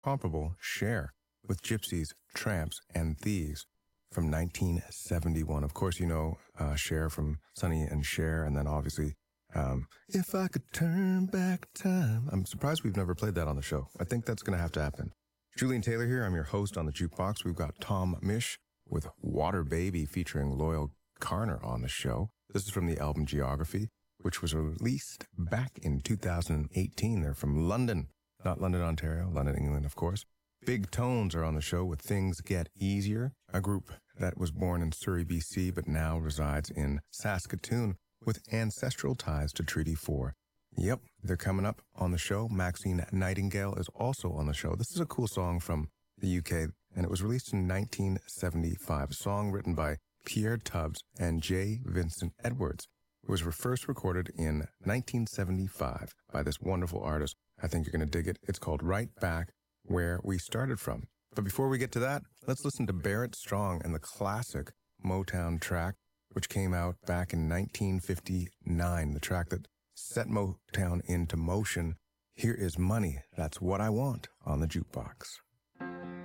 incomparable Cher with Gypsies, Tramps, and Thieves from 1971. Of course, you know Cher from Sonny and Cher, and then obviously If I Could Turn Back Time. I'm surprised we've never played that on the show. I think that's going to have to happen. Julian Taylor here. I'm your host on the Jukebox. We've got Tom Misch with Water Baby featuring Loyal Carner on the show. This is from the album Geography, which was released back in 2018. They're from London, not London, Ontario, London, England, of course. Big Tones are on the show with Things Get Easier, a group that was born in Surrey, BC, but now resides in Saskatoon with ancestral ties to Treaty 4. Yep, they're coming up on the show. Maxine Nightingale is also on the show. This is a cool song from the UK, and it was released in 1975, a song written by Pierre Tubbs and J. Vincent Edwards. It was first recorded in 1975 by this wonderful artist. I think you're going to dig it. It's called Right Back Where We Started From. But before we get to that, let's listen to Barrett Strong and the classic Motown track, which came out back in 1959, the track that set Motown into motion. Here is Money, That's What I Want on the Jukebox.